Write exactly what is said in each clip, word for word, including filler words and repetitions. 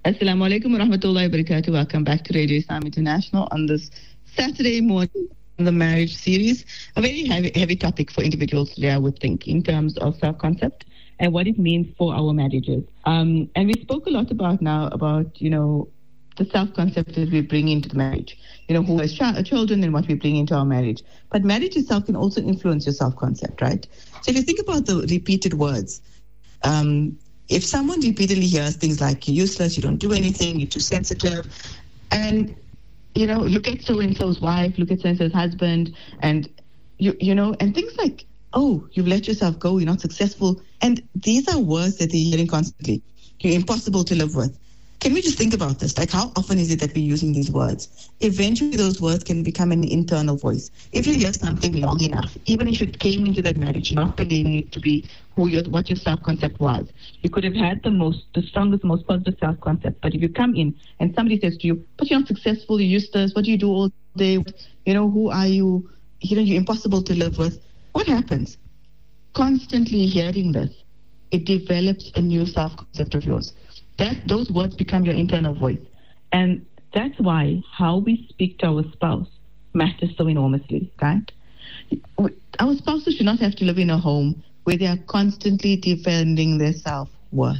Assalamu alaikum wa rahmatullahi wa barakatuh. Welcome back to Radio Islam International on this Saturday morning, the marriage series. A very heavy, heavy topic for individuals today, I would think, in terms of self-concept and what it means for our marriages. Um, and we spoke a lot about now about, you know, the self-concept that we bring into the marriage, you know, who has ch- children and what we bring into our marriage. But marriage itself can also influence your self-concept, right? So if you think about the repeated words, um, if someone repeatedly hears things like you're useless, you don't do anything, you're too sensitive, and, you know, look at so-and-so's wife, look at so-and-so's husband, and, you you know, and things like, oh, you've let yourself go, you're not successful. And these are words that they're hearing constantly. You're impossible to live with. Can we just think about this? Like, how often is it that we're using these words? Eventually, those words can become an internal voice. If you hear something long enough, even if you came into that marriage not believing it to be who your, what your self-concept was, you could have had the most, the strongest, most positive self-concept. But if you come in and somebody says to you, but you're not successful, you're useless, what do you do all day? You know, who are you? You know, you're impossible to live with. What happens? Constantly hearing this, it develops a new self-concept of yours. That those words become your internal voice. And that's why how we speak to our spouse matters so enormously, right? Our spouses should not have to live in a home where they are constantly defending their self-worth.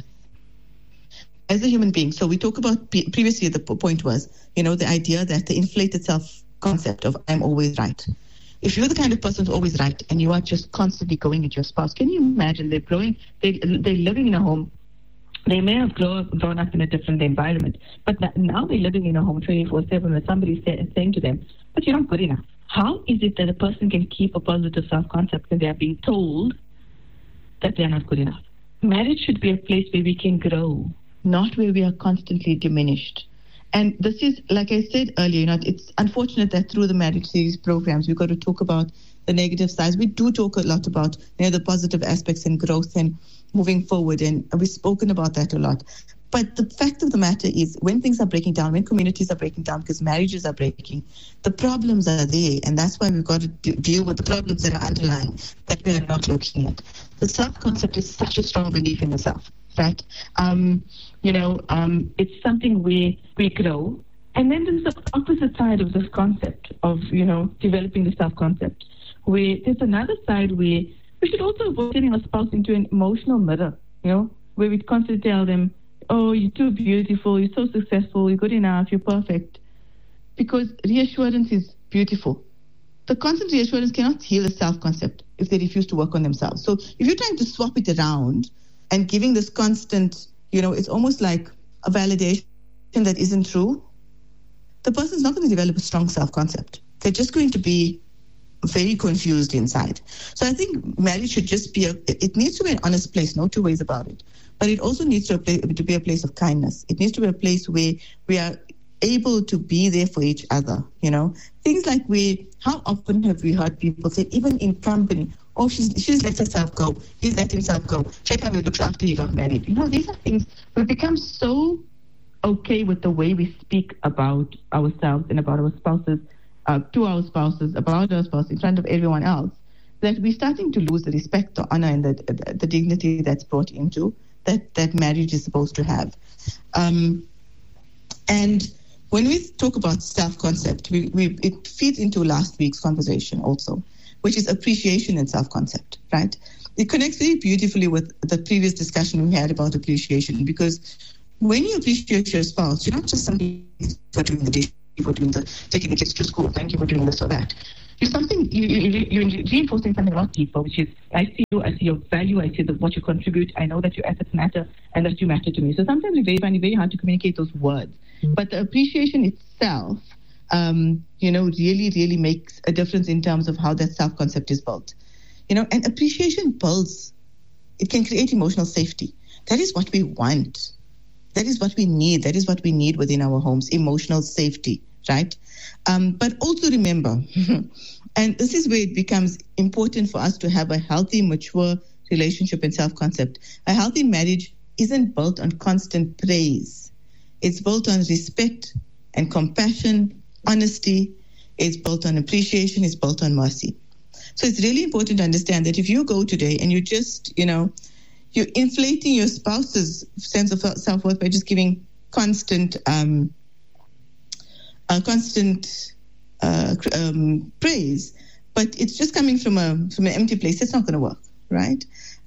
As a human being, so we talk about, previously the point was, you know, the idea that the inflated self-concept of I'm always right. If you're the kind of person who's always right and you are just constantly going at your spouse, can you imagine they're growing, they, they're living in a home. They may have grown, grown up in a different environment, but now they're living in a home twenty-four seven where somebody's say, saying to them, but you're not good enough. How is it that a person can keep a positive self-concept when they are being told that they're not good enough? Marriage should be a place where we can grow, not where we are constantly diminished. And this is, like I said earlier, you know, it's unfortunate that through the marriage series programs, we've got to talk about the negative sides. We do talk a lot about, you know, the positive aspects and growth and moving forward, and we've spoken about that a lot. But the fact of the matter is, when things are breaking down, when communities are breaking down, because marriages are breaking, the problems are there, and that's why we've got to deal with the problems that are underlying that we are not looking at. The self-concept is such a strong belief in yourself, right? Um, you know, um, it's something where we grow, and then there's the opposite side of this concept of, you know, developing the self-concept, where there's another side where we should also avoid turning our spouse into an emotional mirror, you know, where we constantly tell them, oh, you're too beautiful, you're so successful, you're good enough, you're perfect. Because reassurance is beautiful. The constant reassurance cannot heal a self-concept if they refuse to work on themselves. So if you're trying to swap it around and giving this constant, you know, it's almost like a validation that isn't true, the person's not going to develop a strong self-concept. They're just going to be very confused inside. So I think marriage should just be, a, it needs to be an honest place, no two ways about it. But it also needs to, to be a place of kindness. It needs to be a place where we are able to be there for each other, you know. Things like we, how often have we heard people say, even in company, oh, she's she's let herself go, he's let himself go, check how he looks after he got married. You know, these are things, we've become so okay with the way we speak about ourselves and about our spouses, Uh, to our spouses, about our spouses, in front of everyone else, that we're starting to lose the respect, the honor, and the, the, the dignity that's brought into that, that marriage is supposed to have. Um, and when we talk about self-concept, we, we, it feeds into last week's conversation also, which is appreciation and self-concept, right? It connects very beautifully with the previous discussion we had about appreciation, because when you appreciate your spouse, you're not just somebody for doing the dishes, for doing the taking the kids to school, thank you for doing this or that. You're something you, you you're reinforcing something a lot deeper, which is I see you, I see your value, I see the, what you contribute, I know that your efforts matter and that you matter to me. So sometimes we very find it very hard to communicate those words. But the appreciation itself, um, you know, really, really makes a difference in terms of how that self-concept is built. You know, and appreciation builds, it can create emotional safety. That is what we want. That is what we need. That is what we need within our homes, emotional safety, right? Um, but also remember, and this is where it becomes important for us to have a healthy, mature relationship and self-concept. A healthy marriage isn't built on constant praise. It's built on respect and compassion, honesty. It's built on appreciation. It's built on mercy. So it's really important to understand that if you go today and you just, you know, you're inflating your spouse's sense of self-worth by just giving constant, um, uh, constant uh, um, praise, but it's just coming from a from an empty place. It's not going to work, right?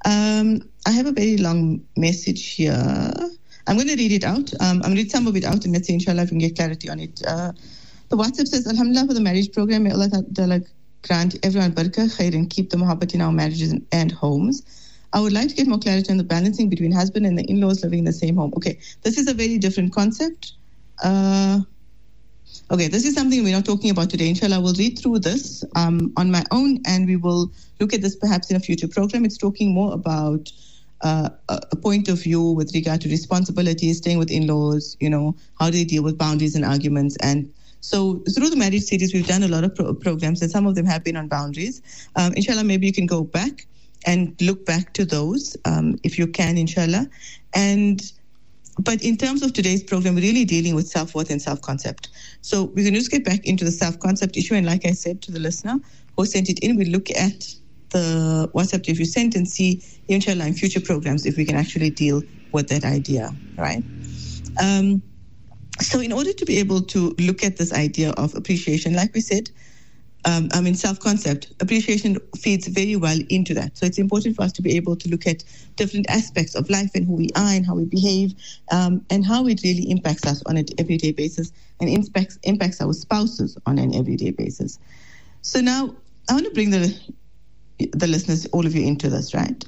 Um, I have a very long message here. I'm going to read it out. Um, I'm going to read some of it out, and let's see, inshallah, if we can get clarity on it. Uh, the WhatsApp says, Alhamdulillah for the marriage program. May Allah Ta'ala grant everyone barakah, khair, and keep the muhabbat in our marriages and, and homes. I would like to get more clarity on the balancing between husband and the in-laws living in the same home. Okay, this is a very different concept. Uh, okay, this is something we're not talking about today. Inshallah, we'll read through this um, on my own, and we will look at this perhaps in a future program. It's talking more about uh, a point of view with regard to responsibility, staying with in-laws, you know, how do they deal with boundaries and arguments. And so through the marriage series, we've done a lot of pro- programs, and some of them have been on boundaries. Um, inshallah, maybe you can go back and look back to those um, if you can, inshallah. And but in terms of today's program, we're really dealing with self-worth and self-concept. So we can just get back into the self-concept issue. And like I said to the listener who sent it in, we'll look at the WhatsApp if you sent and see, inshallah, in future programs if we can actually deal with that idea, right? Um, so in order to be able to look at this idea of appreciation, like we said, Um, I mean, self-concept, appreciation feeds very well into that. So it's important for us to be able to look at different aspects of life and who we are and how we behave um, and how it really impacts us on an everyday basis and impacts, impacts our spouses on an everyday basis. So now I want to bring the, the listeners, all of you, into this, right?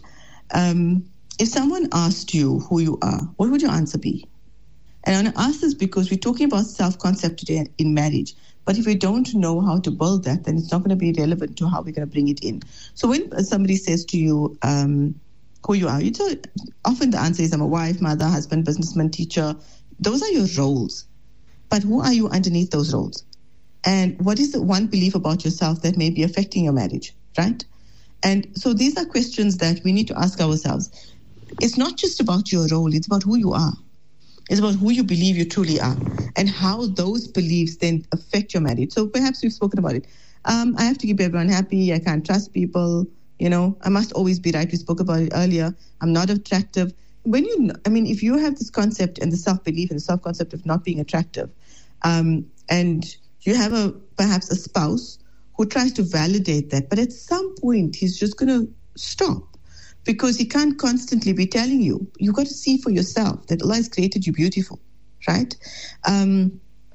Um, if someone asked you who you are, what would your answer be? And I want to ask this because we're talking about self-concept today in marriage. But if we don't know how to build that, then it's not going to be relevant to how we're going to bring it in. So when somebody says to you um, who you are, you tell, often the answer is I'm a wife, mother, husband, businessman, teacher. Those are your roles. But who are you underneath those roles? And what is the one belief about yourself that may be affecting your marriage, right? And so these are questions that we need to ask ourselves. It's not just about your role, it's about who you are. It's about who you believe you truly are and how those beliefs then affect your marriage. So perhaps we've spoken about it. Um, I have to keep everyone happy. I can't trust people. You know, I must always be right. We spoke about it earlier. I'm not attractive. When you, I mean, if you have this concept and the self-belief and the self-concept of not being attractive, um, and you have a perhaps a spouse who tries to validate that, but at some point he's just going to stop. Because he can't constantly be telling you, you got to see for yourself that Allah has created you beautiful, right? Um,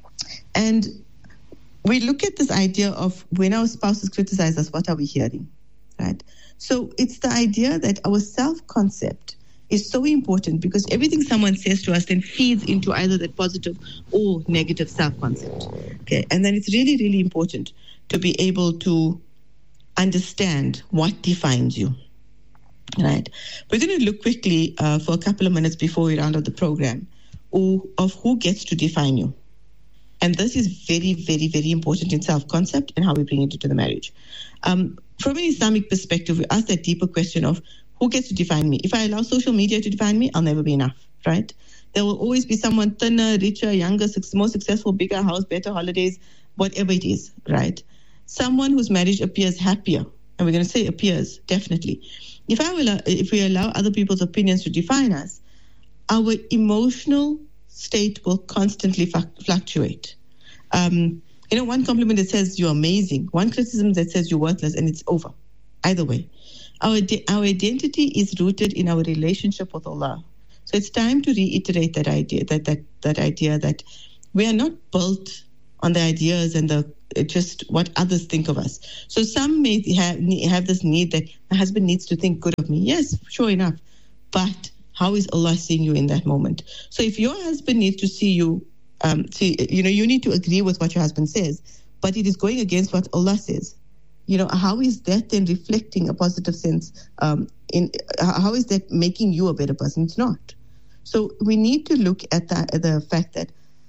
and we look at this idea of when our spouses criticize us, what are we hearing, right? So it's the idea that our self-concept is so important because everything someone says to us then feeds into either that positive or negative self-concept, okay? And then it's really, really important to be able to understand what defines you. Right. We're going to look quickly uh, for a couple of minutes before we round up the program of, of who gets to define you. And this is very, very, very important in self-concept and how we bring it into the marriage. Um, from an Islamic perspective, we ask that deeper question of who gets to define me. If I allow social media to define me, I'll never be enough, right? There will always be someone thinner, richer, younger, more successful, bigger house, better holidays, whatever it is, right? Someone whose marriage appears happier, and we're going to say appears, definitely. If I will, if we allow other people's opinions to define us, our emotional state will constantly fluctuate. Um, you know, one compliment that says you're amazing, one criticism that says you're worthless, and it's over. Either way, our our identity is rooted in our relationship with Allah. So it's time to reiterate that idea, that that that idea that we are not built on the ideas and the just what others think of us. So some may have have this need that my husband needs to think good of me. Yes, sure enough. But how is Allah seeing you in that moment? So if your husband needs to see you, um, see, you know, you need to agree with what your husband says, but it is going against what Allah says. You know, how is that then reflecting a positive sense? Um, in how is that making you a better person? It's not. So we need to look at that, at the fact that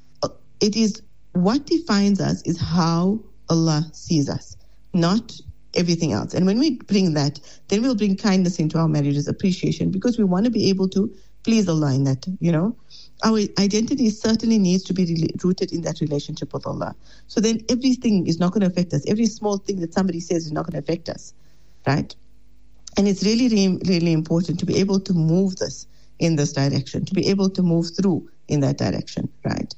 it is. What defines us is how Allah sees us, not everything else. And when we bring that, then we'll bring kindness into our marriages, appreciation, because we want to be able to please Allah in that, you know. Our identity certainly needs to be rooted in that relationship with Allah. So then everything is not going to affect us. Every small thing that somebody says is not going to affect us, right? And it's really, really, really important to be able to move this in this direction, to be able to move through in that direction, right?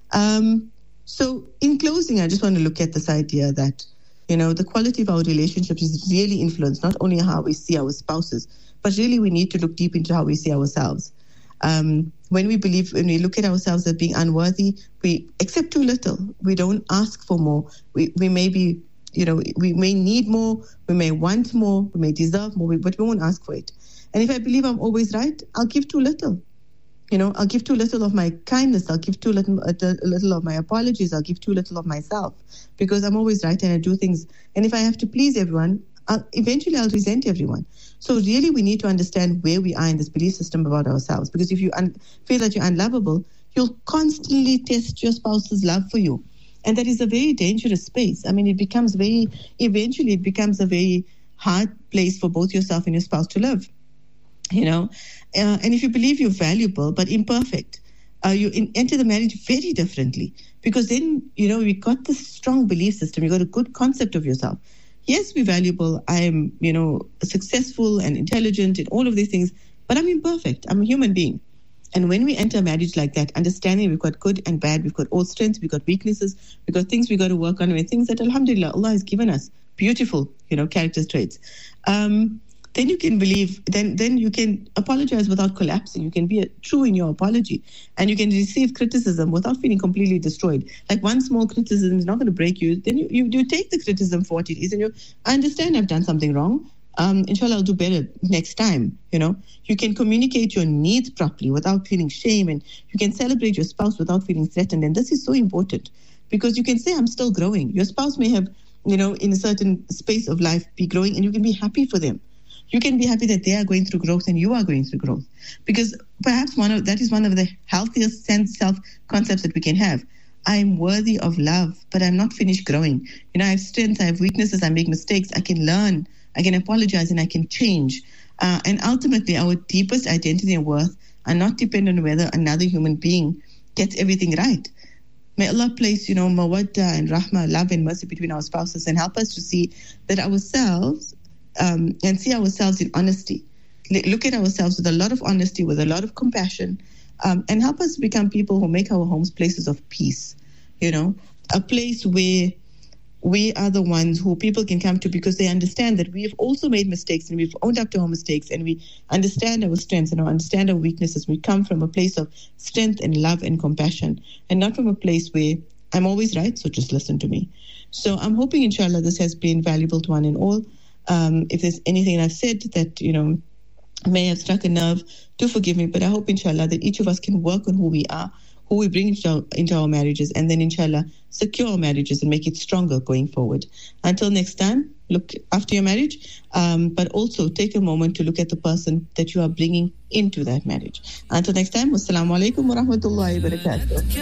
Um, so in closing, I just want to look at this idea that, you know, the quality of our relationships is really influenced not only how we see our spouses, but really we need to look deep into how we see ourselves. Um, when we believe, when we look at ourselves as being unworthy, we accept too little. We don't ask for more. We we may be, you know, we may need more, we may want more, we may deserve more, but we won't ask for it. And if I believe I'm always right, I'll give too little. You know, I'll give too little of my kindness. I'll give too little, a little of my apologies. I'll give too little of myself because I'm always right and I do things. And if I have to please everyone, I'll, eventually I'll resent everyone. So really we need to understand where we are in this belief system about ourselves, because if you un- feel that you're unlovable, you'll constantly test your spouse's love for you. And that is a very dangerous space. I mean, it becomes very, eventually it becomes a very hard place for both yourself and your spouse to live. You know, uh, and if you believe you're valuable but imperfect, uh, you in, enter the marriage very differently, because then, you know, you got this strong belief system. You got a good concept of yourself. Yes, we're valuable. I'm, you know, successful and intelligent in all of these things, but I'm imperfect. I'm a human being. And when we enter a marriage like that, understanding we've got good and bad, we've got all strengths, we've got weaknesses, we've got things we've got to work on, and things that, alhamdulillah, Allah has given us, beautiful, you know, character traits. Um, then you can believe, then then you can apologize without collapsing. You can be a, true in your apology, and you can receive criticism without feeling completely destroyed. Like one small criticism is not going to break you. Then you, you, you take the criticism for what it is, and you, I understand I've done something wrong. Um, inshallah, I'll do better next time. You know, you can communicate your needs properly without feeling shame, and you can celebrate your spouse without feeling threatened. And this is so important, because you can say, I'm still growing. Your spouse may have, you know, in a certain space of life be growing, and you can be happy for them. You can be happy that they are going through growth and you are going through growth, because perhaps one of that is one of the healthiest sense self-concepts that we can have. I'm worthy of love, but I'm not finished growing. You know, I have strengths, I have weaknesses, I make mistakes, I can learn, I can apologize, and I can change. Uh, and ultimately, our deepest identity and worth are not dependent on whether another human being gets everything right. May Allah place, you know, mawadda and rahmah, love and mercy between our spouses, and help us to see that ourselves, um, and see ourselves in honesty. Look at ourselves with a lot of honesty, with a lot of compassion, um, and help us become people who make our homes places of peace, you know, a place where we are the ones who people can come to because they understand that we have also made mistakes, and we've owned up to our mistakes, and we understand our strengths and we understand our weaknesses. We come from a place of strength and love and compassion, and not from a place where I'm always right, so just listen to me. So I'm hoping, inshallah, this has been valuable to one and all. Um, if there's anything I've said that, you know, may have struck a nerve, do forgive me, but I hope, inshallah, that each of us can work on who we are, who we bring into our, into our marriages, and then, inshallah, secure our marriages and make it stronger going forward. Until next time, look after your marriage, um, but also take a moment to look at the person that you are bringing into that marriage. Until next time, wassalamu alaikum wa rahmatullahi wa barakatuh.